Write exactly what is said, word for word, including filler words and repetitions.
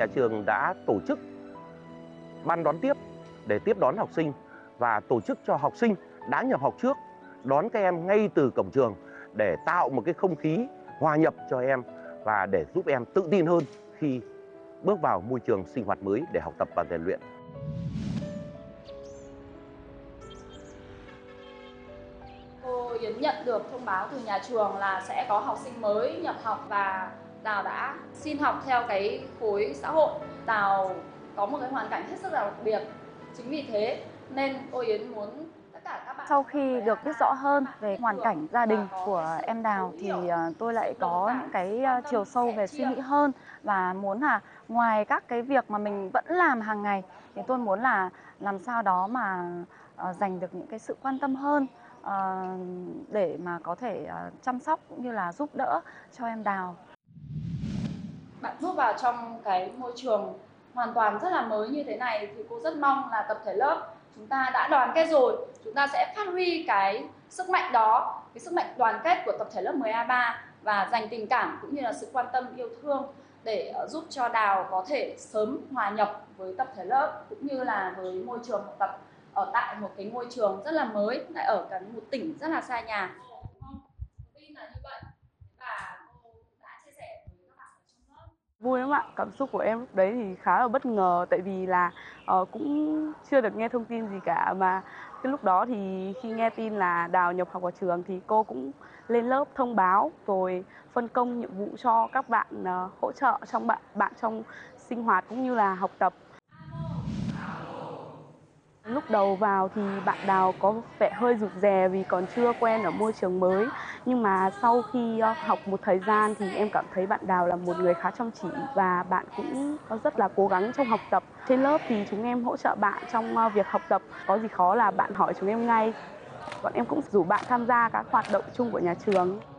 nhà trường đã tổ chức ban đón tiếp để tiếp đón học sinh và tổ chức cho học sinh đã nhập học trước đón các em ngay từ cổng trường để tạo một cái không khí hòa nhập cho em và để giúp em tự tin hơn khi bước vào môi trường sinh hoạt mới để học tập và rèn luyện. Cô Yến nhận được thông báo từ nhà trường là sẽ có học sinh mới nhập học và Đào đã xin học theo cái khối xã hội. Đào có một cái hoàn cảnh hết sức là đặc biệt. Chính vì thế nên cô Yến muốn tất cả các bạn. Sau khi được biết rõ hơn về hoàn cảnh gia đình của em Đào thì tôi lại có những cái chiều sâu về suy nghĩ hơn và muốn là ngoài các cái việc mà mình vẫn làm hàng ngày thì tôi muốn là làm sao đó mà dành được những cái sự quan tâm hơn để mà có thể chăm sóc cũng như là giúp đỡ cho em Đào. Bạn bước vào trong cái môi trường hoàn toàn rất là mới như thế này thì cô rất mong là tập thể lớp chúng ta đã đoàn kết rồi, chúng ta sẽ phát huy cái sức mạnh đó, cái sức mạnh đoàn kết của tập thể lớp mười A ba và dành tình cảm cũng như là sự quan tâm yêu thương để giúp cho Đào có thể sớm hòa nhập với tập thể lớp cũng như là với môi trường học tập ở tại một cái ngôi trường rất là mới, lại ở cả một tỉnh rất là xa nhà. Tin là như vậy và cô đã chia sẻ với các bạn ở trong lớp. Vui lắm ạ, cảm xúc của em lúc đấy thì khá là bất ngờ tại vì là uh, cũng chưa được nghe thông tin gì cả, mà cái lúc đó thì khi nghe tin là Đào nhập học vào trường thì cô cũng lên lớp thông báo rồi phân công nhiệm vụ cho các bạn uh, hỗ trợ trong bạn bạn trong sinh hoạt cũng như là học tập. Lúc đầu vào thì bạn Đào có vẻ hơi rụt rè vì còn chưa quen ở môi trường mới. Nhưng mà sau khi học một thời gian thì em cảm thấy bạn Đào là một người khá chăm chỉ và bạn cũng rất là cố gắng trong học tập. Trên lớp thì chúng em hỗ trợ bạn trong việc học tập. Có gì khó là bạn hỏi chúng em ngay. Bọn em cũng rủ bạn tham gia các hoạt động chung của nhà trường.